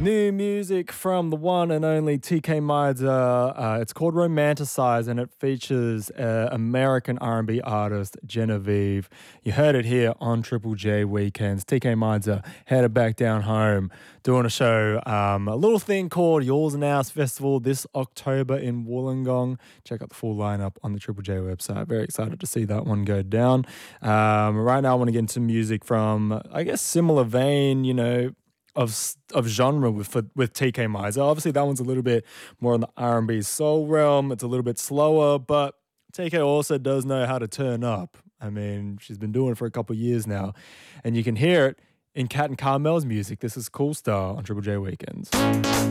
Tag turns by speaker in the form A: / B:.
A: New music from the one and only TK Mizer. It's called Romanticize, and it features American R&B artist Genevieve. You heard it here on Triple J Weekends. TK Mizer headed back down home, doing a show, a little thing called Yours and Ours Festival this October in Wollongong. Check out the full lineup on the Triple J website. Very excited to see that one go down. Right now I want to get into music from, I guess, similar vein, of genre with TK Mizer. Obviously, that one's a little bit more in the R&B soul realm. It's a little bit slower, but TK also does know how to turn up. I mean, she's been doing it for a couple of years now, and you can hear it in Cat and Carmel's music. This is Cool Star on Triple J Weekends.